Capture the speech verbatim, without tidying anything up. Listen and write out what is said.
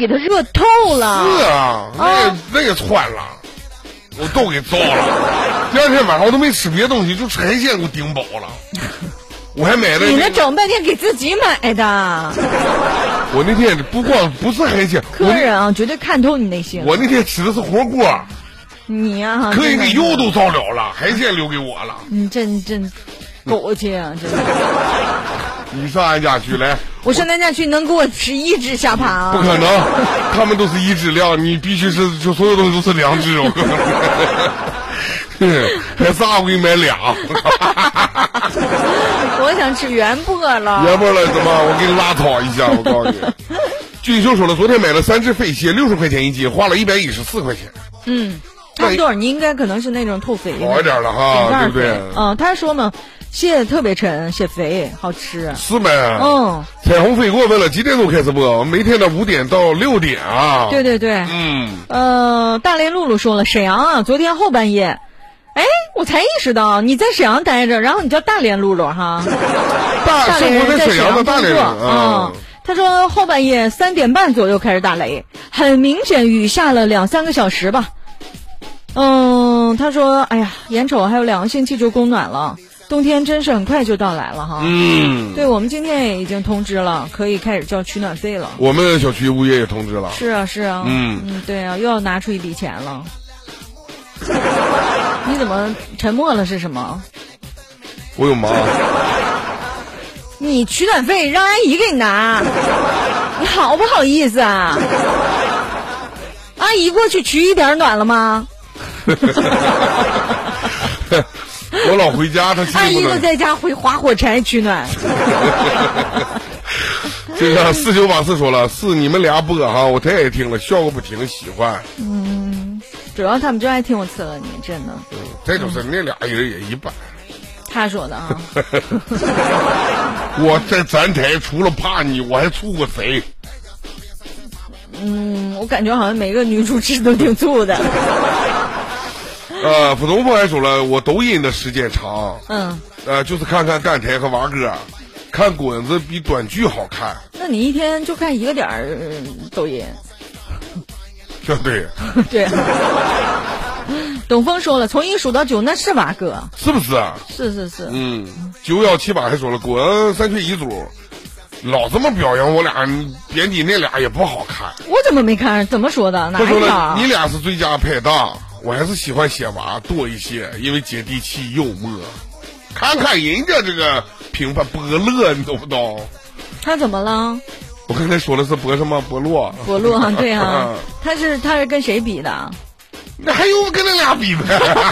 给它热透了。 是啊，那也、啊、那也穿了，我都给糟了。第二天晚上我都没吃别的东西，就吃海鲜给我顶饱了。我还买了、那个。 你那整半天给自己买的。 我那天不光不是海鲜， 客人啊绝对看透你内心。 我那天吃的是火锅。 你呀、啊， 可以给油都糟了了，海鲜留给我了。 你真真苟且啊，真的。 你上俺家去来， 我上咱家去能给我吃一只虾爬啊？ 不可能，他们都是一质量，你必须是就所有东西都是两只。我告诉你，还仨我给你买俩。 我想吃原波了。 原波了怎么？我给你拉套一下，我告诉你。俊秀说了，昨天买了三只飞蟹，六十块钱一斤，花了一百一十四块钱。 嗯，差不多。你应该可能是那种透肥好一点了哈，对不对？ 嗯，他说嘛，蟹特别沉，蟹肥好吃。 是呗。 嗯。 彩虹飞给我问了几点钟开始播？每天的五点到六点啊。 对对对。 嗯。 呃，大连露露说了，沈阳啊，昨天后半夜，哎，我才意识到你在沈阳待着，然后你叫大连露露哈。 大生活在沈阳的大连人啊。 他说后半夜三点半左右开始打雷，很明显雨下了两三个小时吧。嗯，他说哎呀，眼瞅还有两个星期就供暖了，冬天真是很快就到来了哈。 嗯， 对，我们今天也已经通知了，可以开始交取暖费了。 我们小区物业也通知了。 是啊是啊。 嗯嗯，对啊，又要拿出一笔钱了。你怎么沉默了？是什么？ 我有忙。 你取暖费让阿姨给你拿，你好不好意思啊？阿姨过去取一点暖了吗？ 我老回家，他阿姨都在家会划火柴取暖。 这个四九八四说了，是你们俩播哈，我太爱听了，笑个不停，喜欢。 嗯，主要他们就爱听我呲了你，真的。 嗯，再就是那俩人也一般。 他说的啊。 我在咱台除了怕你，我还处过谁？ 嗯，我感觉好像每个女主持都挺醋的。 呃，普通话还说了，我抖音的时间长。 嗯。 呃，就是看看干台和娃哥，看滚子比短剧好看。 那你一天就看一个点儿抖音？ 对对。 对。董峰说了，从一数到九，那是娃哥， 是不是啊？ 是是是。 嗯，九幺七八还说了，滚三缺一组，老这么表扬我俩，编辑那俩也不好看。 我怎么没看？怎么说的？哪他说了，你俩是最佳拍档，我还是喜欢写娃多一些，因为接地气幽默。看看人家这个评判伯乐，你懂不懂？ 他怎么了？ 我刚才说的是博什么博洛？ 博洛，对啊。他是他是跟谁比的？ 那还有跟那俩比的？